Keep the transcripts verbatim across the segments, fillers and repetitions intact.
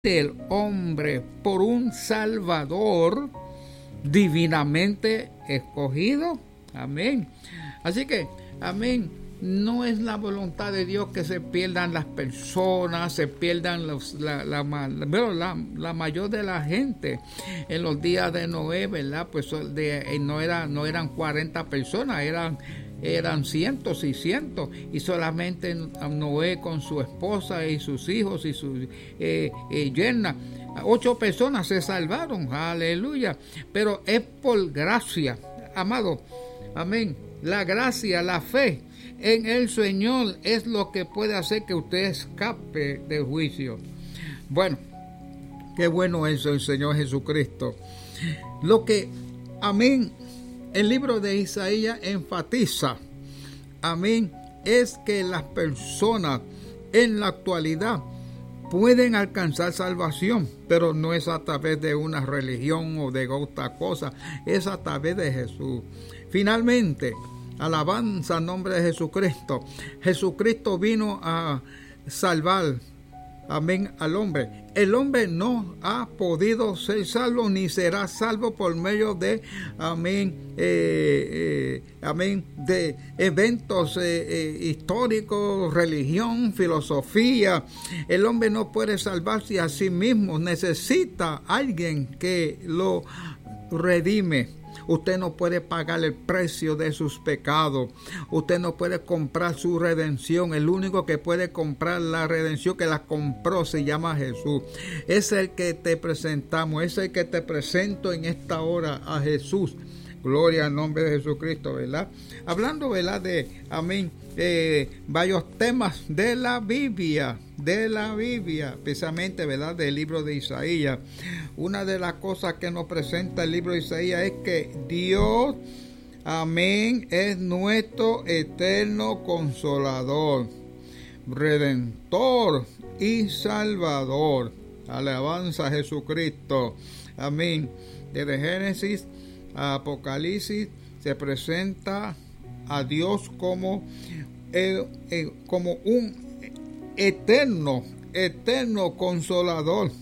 del hombre por un Salvador divinamente escogido. Amén. Así que, amén, no es la voluntad de Dios que se pierdan las personas, se pierdan los, la, la, la, la, la mayor de la gente. En los días de Noé, ¿verdad? Pues de, no, era, no eran cuarenta personas, eran eran cientos y cientos, y solamente Noé con su esposa y sus hijos y su eh, eh, yerna, ocho personas se salvaron, aleluya, pero es por gracia, amado, amén, la gracia, la fe en el Señor es lo que puede hacer que usted escape del juicio. Bueno, qué bueno es el Señor Jesucristo. Lo que, amén, el libro de Isaías enfatiza, amén, es que las personas en la actualidad pueden alcanzar salvación, pero no es a través de una religión o de otra cosa, es a través de Jesús. Finalmente, alabanza al nombre de Jesucristo. Jesucristo vino a salvar, amén, al hombre. El hombre no ha podido ser salvo ni será salvo por medio de, amén, eh, eh, amén, de eventos eh, eh, históricos, religión, filosofía. El hombre no puede salvarse a sí mismo. Necesita a alguien que lo redime. Usted no puede pagar el precio de sus pecados. Usted no puede comprar su redención. El único que puede comprar la redención, que la compró, se llama Jesús. Es el que te presentamos, es el que te presento en esta hora a Jesús. Gloria al nombre de Jesucristo, ¿verdad? Hablando, ¿verdad? De, amén, eh, varios temas de la Biblia, de la Biblia, precisamente, ¿verdad? Del libro de Isaías. Una de las cosas que nos presenta el libro de Isaías es que Dios, amén, es nuestro eterno consolador, redentor y salvador. Alabanza a Jesucristo. Amén. Desde Génesis a Apocalipsis se presenta a Dios como, eh, eh, como un eterno, eterno consolador,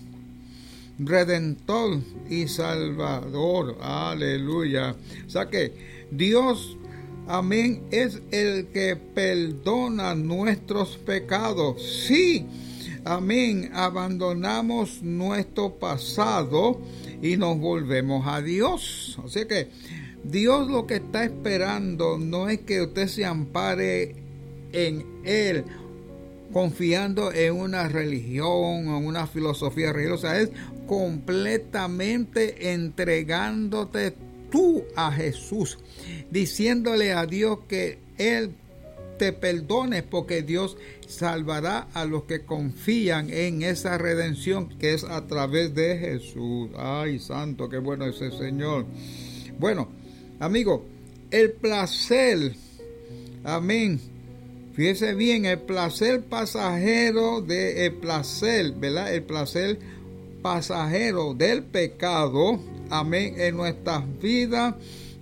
redentor y salvador. Aleluya. O sea que Dios, amén, es el que perdona nuestros pecados. Sí, amén, abandonamos nuestro pasado y nos volvemos a Dios. Así que Dios lo que está esperando no es que usted se ampare en Él, confiando en una religión o una filosofía religiosa, es completamente entregándote tú a Jesús, diciéndole a Dios que Él te perdone, porque Dios salvará a los que confían en esa redención que es a través de Jesús. Ay, santo, qué bueno es el Señor. Bueno, amigo, el placer, amén, fíjese bien, el placer pasajero de el placer, ¿verdad? El placer pasajero del pecado, amén, en nuestras vidas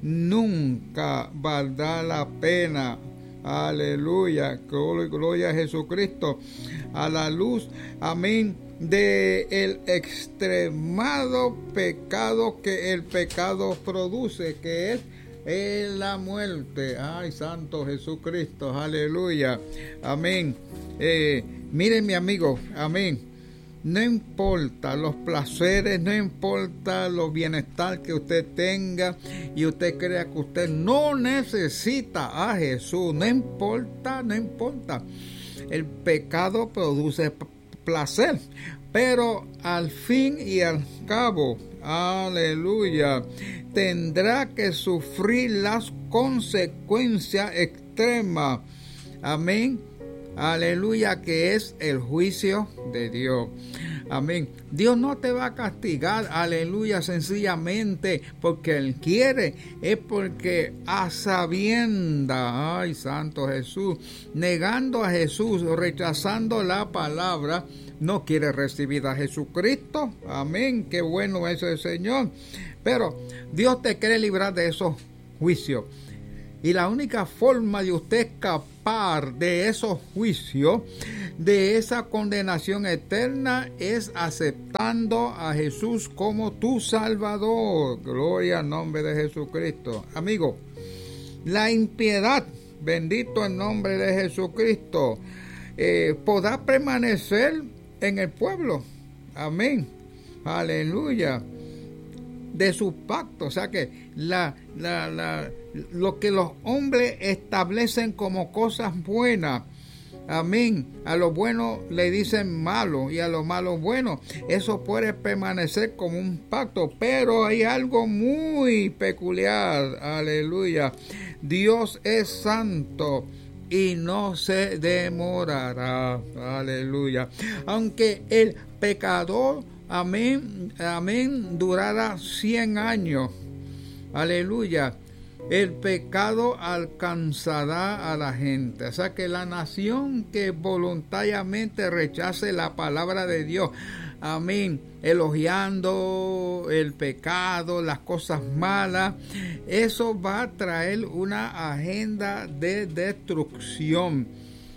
nunca valdrá la pena. Aleluya, gloria a Jesucristo. A la luz, amén, de el extremado pecado que el pecado produce, que es es la muerte. Ay, santo Jesucristo, aleluya, amén. Eh, miren, mi amigo, amén. No importa los placeres, no importa los bienestar que usted tenga y usted crea que usted no necesita a Jesús. No importa, no importa. El pecado produce placer, pero al fin y al cabo, aleluya, tendrá que sufrir las consecuencias extremas. Amén. Aleluya, que es el juicio de Dios. Amén. Dios no te va a castigar, aleluya, sencillamente porque Él quiere. Es porque a sabienda, ay, santo Jesús, negando a Jesús, rechazando la palabra, no quiere recibir a Jesucristo. Amén. Qué bueno es el Señor. Pero Dios te quiere librar de esos juicios. Y la única forma de usted escapar de esos juicios, de esa condenación eterna, es aceptando a Jesús como tu Salvador. Gloria al nombre de Jesucristo. Amigo, la impiedad, bendito el nombre de Jesucristo, eh, podrá permanecer en el pueblo. Amén. Aleluya. De sus pactos, o sea que la, la, la, lo que los hombres establecen como cosas buenas, amén, a lo bueno le dicen malo y a lo malo bueno. Eso puede permanecer como un pacto, pero hay algo muy peculiar. Aleluya. Dios es santo y no se demorará. Aleluya. Aunque el pecador, amén, amén, durará cien años. Aleluya. El pecado alcanzará a la gente. O sea que la nación que voluntariamente rechace la palabra de Dios, amén, elogiando el pecado, las cosas malas, eso va a traer una agenda de destrucción.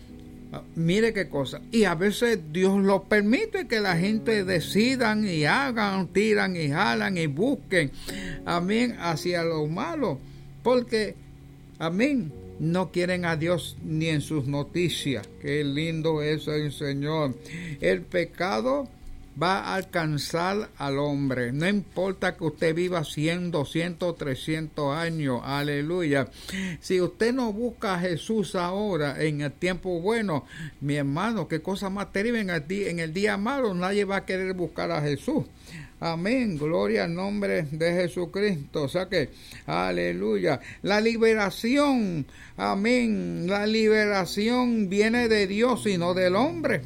Mire qué cosa. Y a veces Dios lo permite que la gente decidan y hagan, tiran y jalan y busquen, amén, hacia lo malo. Porque, amén, no quieren a Dios ni en sus noticias. Qué lindo es el Señor. El pecado va a alcanzar al hombre. No importa que usted viva cien, doscientos, trescientos años. Aleluya. Si usted no busca a Jesús ahora, en el tiempo bueno, mi hermano, qué cosa más terrible. En el día, en el día malo nadie va a querer buscar a Jesús. Amén, gloria al nombre de Jesucristo. O sea que, aleluya, la liberación, amén, la liberación viene de Dios y no del hombre.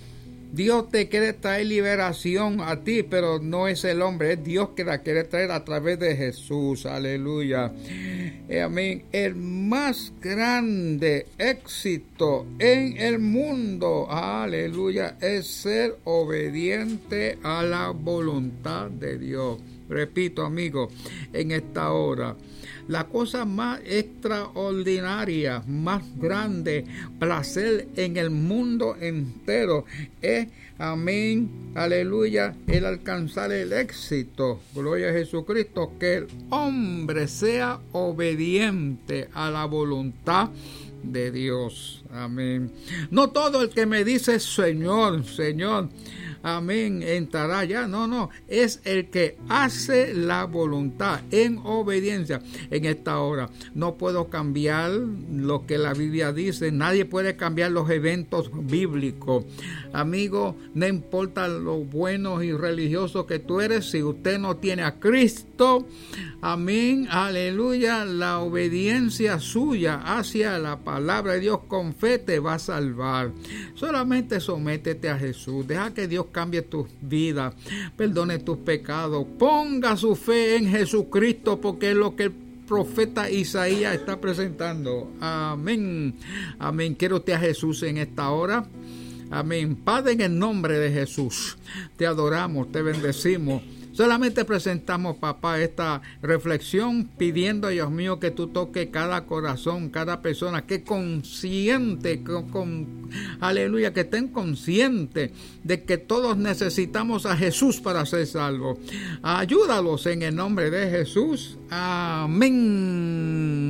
Dios te quiere traer liberación a ti, pero no es el hombre, es Dios que la quiere traer a través de Jesús. Aleluya. Eh, amén. El más grande éxito en el mundo, aleluya, es ser obediente a la voluntad de Dios. Repito, amigo, en esta hora, la cosa más extraordinaria, más grande, placer en el mundo entero es, amén, aleluya, el alcanzar el éxito, gloria a Jesucristo, que el hombre sea obediente a la voluntad de Dios. Amén. No todo el que me dice Señor, Señor, amén, entrará ya. No, no, es el que hace la voluntad en obediencia. En esta hora no puedo cambiar lo que la Biblia dice. Nadie puede cambiar los eventos bíblicos. Amigo, no importa lo bueno y religioso que tú eres, si usted no tiene a Cristo, amén, aleluya, la obediencia suya hacia la palabra de Dios con fe te va a salvar. Solamente sométete a Jesús, deja que Dios cambie tu vida, perdone tus pecados, ponga su fe en Jesucristo, porque es lo que el profeta Isaías está presentando. Amén, amén. ¿Quiere usted a Jesús en esta hora? Amén. Padre, en el nombre de Jesús, te adoramos, te bendecimos. Solamente presentamos, papá, esta reflexión pidiendo, Dios mío, que tú toques cada corazón, cada persona, que consciente, con, con, aleluya, que estén conscientes de que todos necesitamos a Jesús para ser salvos. Ayúdalos en el nombre de Jesús. Amén.